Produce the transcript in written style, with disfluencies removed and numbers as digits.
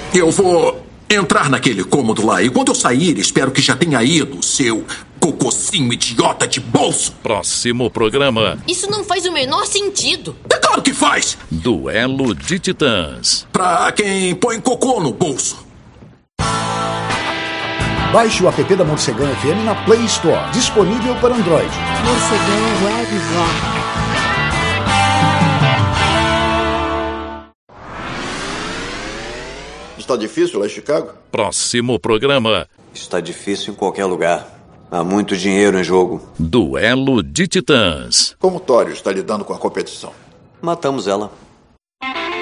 Eu vou entrar naquele cômodo lá e quando eu sair, espero que já tenha ido, seu cocôcinho idiota de bolso. Próximo programa. Isso não faz o menor sentido. É claro que faz. Duelo de Titãs. Pra quem põe cocô no bolso. Baixe o app da Morcegão FM na Play Store, disponível para Android. Morcegão Web Rock. Está difícil lá em Chicago? Próximo programa. Está difícil em qualquer lugar. Há muito dinheiro em jogo. Duelo de Titãs. Como Tório está lidando com a competição? Matamos ela.